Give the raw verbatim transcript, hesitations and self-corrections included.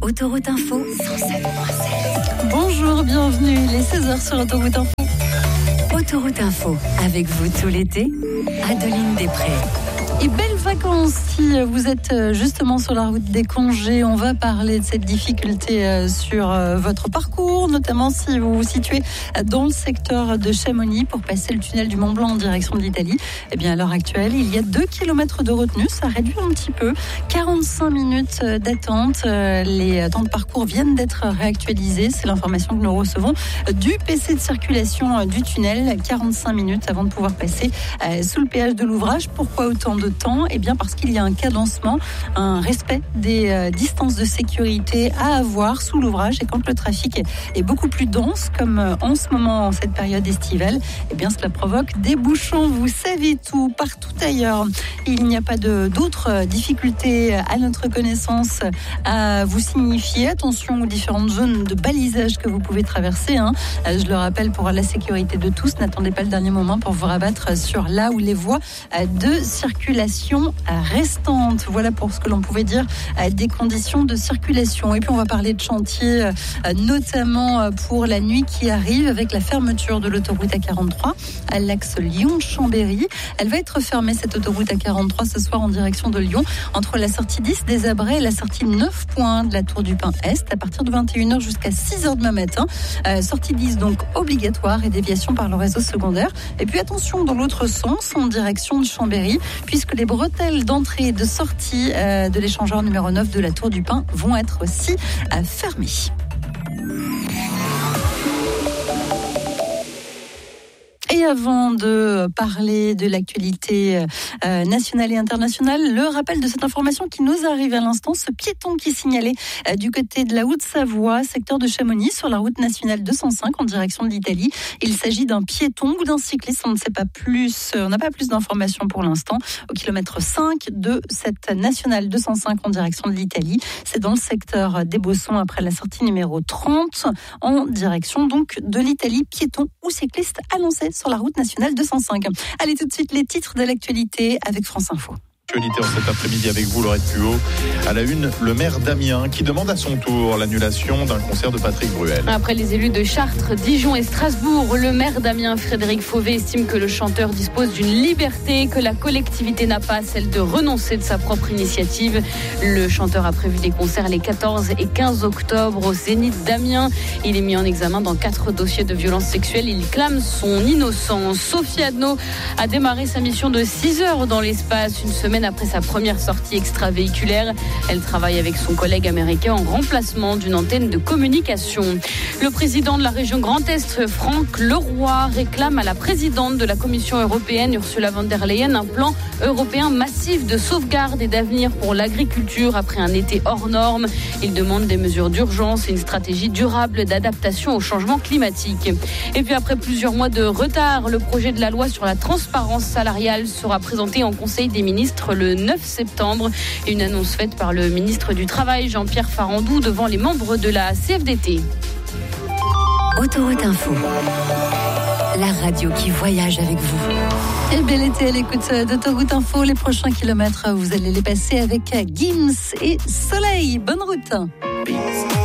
Autoroute Info cent sept point sept. Bonjour, bienvenue, il est seize heures sur Autoroute Info. Autoroute Info, avec vous tout l'été, Adeline Després. Et belles vacances si vous êtes justement sur la route des congés. On va parler de cette difficulté sur votre parcours, notamment si vous vous situez dans le secteur de Chamonix pour passer le tunnel du Mont Blanc en direction de l'Italie. Eh bien, à l'heure actuelle, il y a deux kilomètres de retenue. Ça réduit un petit peu. quarante-cinq minutes d'attente. Les temps de parcours viennent d'être réactualisés. C'est l'information que nous recevons du P C de circulation du tunnel. quarante-cinq minutes avant de pouvoir passer sous le péage de l'ouvrage. Pourquoi autant de temps? Eh bien parce qu'il y a un cadencement, un respect des euh, distances de sécurité à avoir sous l'ouvrage, et quand le trafic est, est beaucoup plus dense comme euh, en ce moment en cette période estivale, eh bien cela provoque des bouchons. Vous savez tout, partout ailleurs il n'y a pas de, d'autres difficultés à notre connaissance à vous signifier. Attention aux différentes zones de balisage que vous pouvez traverser, hein. Je le rappelle, pour la sécurité de tous, n'attendez pas le dernier moment pour vous rabattre sur là où les voies de circulation restante. Voilà pour ce que l'on pouvait dire des conditions de circulation. Et puis on va parler de chantier, notamment pour la nuit qui arrive, avec la fermeture de l'autoroute A quarante-trois à l'axe Lyon-Chambéry. Elle va être fermée, cette autoroute A quarante-trois, ce soir en direction de Lyon, entre la sortie dix des Abrets et la sortie neuf point un de la Tour du Pin Est, à partir de vingt et une heures jusqu'à six heures demain matin. Euh, sortie dix donc obligatoire et déviation par le réseau secondaire. Et puis attention dans l'autre sens, en direction de Chambéry, puisque les bretelles d'entrée et de sortie euh, de l'échangeur numéro neuf de la Tour du Pin vont être aussi euh, fermées. Et avant de parler de l'actualité euh, nationale et internationale, le rappel de cette information qui nous arrive à l'instant, ce piéton qui signalait euh, du côté de la Haute-Savoie, secteur de Chamonix, sur la route nationale deux cent cinq en direction de l'Italie. Il s'agit d'un piéton ou d'un cycliste, on ne sait pas plus, on n'a pas plus d'informations pour l'instant. Au kilomètre cinq de cette nationale deux cent cinq en direction de l'Italie, c'est dans le secteur des Bossons après la sortie numéro trente en direction donc de l'Italie. Piéton ou cycliste annoncé sur la route nationale deux cent cinq. Allez, tout de suite, les titres de l'actualité avec France Info. Actualité en cet après-midi avec vous, Laurette Puot. À la une, le maire d'Amiens qui demande à son tour l'annulation d'un concert de Patrick Bruel. Après les élus de Chartres, Dijon et Strasbourg, le maire d'Amiens, Frédéric Fauvet, estime que le chanteur dispose d'une liberté que la collectivité n'a pas, celle de renoncer de sa propre initiative. Le chanteur a prévu des concerts les quatorze et quinze octobre au Zénith d'Amiens. Il est mis en examen dans quatre dossiers de violences sexuelles. Il clame son innocence. Sophie Adno a démarré sa mission de six heures dans l'espace, une semaine après sa première sortie extravéhiculaire. Elle travaille avec son collègue américain en remplacement d'une antenne de communication. Le président de la région Grand Est, Franck Leroy, réclame à la présidente de la Commission européenne, Ursula von der Leyen, un plan européen massif de sauvegarde et d'avenir pour l'agriculture après un été hors norme. Il demande des mesures d'urgence et une stratégie durable d'adaptation au changement climatique. Et puis après plusieurs mois de retard, le projet de la loi sur la transparence salariale sera présenté en Conseil des ministres le neuf septembre. Une annonce faite par le ministre du Travail, Jean-Pierre Farandou, devant les membres de la C F D T. Autoroute Info, la radio qui voyage avec vous. Et bel été à l'écoute d'Autoroute Info. Les prochains kilomètres, vous allez les passer avec Gims et Soleil. Bonne route.